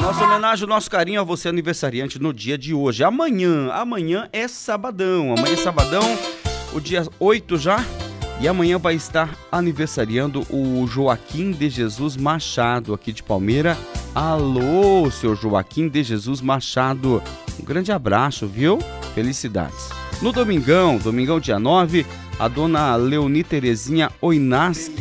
Nossa homenagem, o nosso carinho a você aniversariante no dia de hoje. Amanhã é sabadão. Amanhã é sabadão, o dia 8 já. E amanhã vai estar aniversariando o Joaquim de Jesus Machado, aqui de Palmeira. Alô, seu Joaquim de Jesus Machado. Um grande abraço, viu? Felicidades. No domingão dia 9, a dona Leoni Terezinha Oinaski